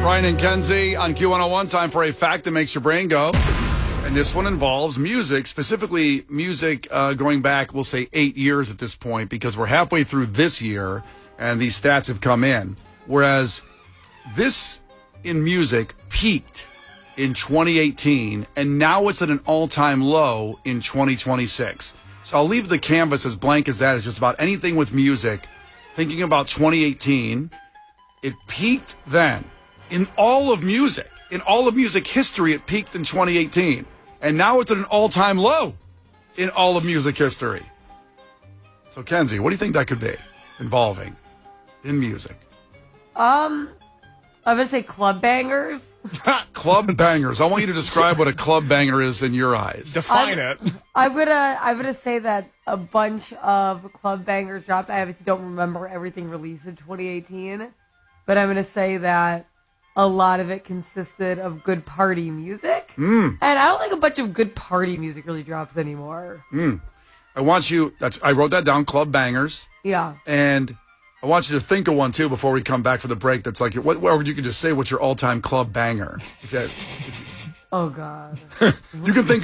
Ryan and Kenzie on Q101. Time for a fact that makes your brain go. And this one involves music, specifically music going back, we'll say 8 years at this point, because we're halfway through this year and these stats have come in. Whereas this in music peaked in 2018, and now it's at an all-time low in 2026. So I'll leave the canvas as blank as that. It's just about anything with music. Thinking about 2018, it peaked then. In all of music history, it peaked in 2018. And now it's at an all-time low in all of music history. So, Kenzie, what do you think that could be involving in music? I'm going to say club bangers. Club bangers. I want you to describe what a club banger is in your eyes. Define it. I'm gonna say that a bunch of club bangers dropped. I obviously don't remember everything released in 2018, but I'm going to say that a lot of it consisted of good party music. And I don't think a bunch of good party music really drops anymore. I wrote that down, club bangers. Yeah. And I want you to think of one, too, before we come back for the break that's like, or you can just say what's your all-time club banger. Oh, God. You can think